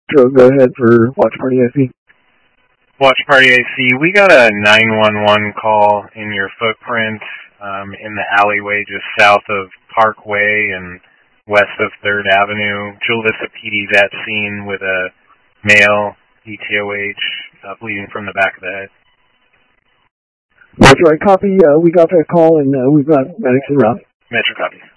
Metro, go ahead for Watch Party AC. Watch Party AC, we got a 911 call in your footprint in the alleyway just south of Parkway and west of 3rd Avenue. Chula Vista PD's at scene with a male ETOH bleeding from the back of the head. That's right, copy. We got that call and we've got medics en route. Metro copy.